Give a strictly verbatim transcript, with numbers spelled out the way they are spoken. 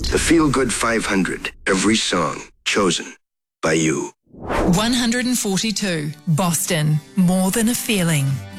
The Feel Good five hundred. Every song chosen by you. one forty-two. Boston. More than a feeling.